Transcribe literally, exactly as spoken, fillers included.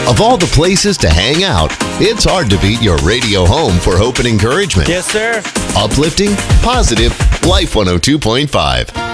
Of all the places to hang out, it's hard to beat your radio home for hope and encouragement. Yes, sir. Uplifting, positive, Life one oh two point five.